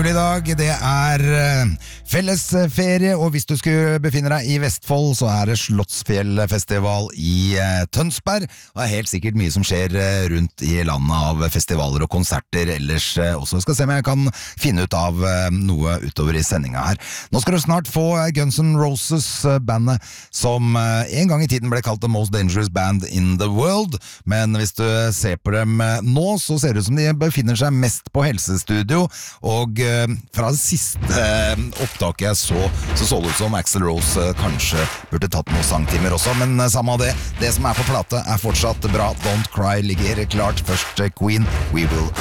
I dag, det fellesferie, og hvis du skulle befinne deg i Vestfold, så det Slottsfjellfestival i Tønsberg. Det helt sikkert mye som skjer rundt i landet av festivaler og konserter ellers også. Skal se om jeg kan finne ut av noe utover i sendinga her. Nå skal du snart få Guns N' Roses, bandet som en gang i tiden ble kalt The Most Dangerous Band in the World, men hvis du ser på dem nå, så ser det ut som de befinner seg mest på helsestudio, og fra det siste opptaket jeg så det ut som Axl Rose kanskje burde tatt noen sangtimer også, men samme av det som på plate fortsatt bra. Don't Cry ligger klart. Først Queen, We Will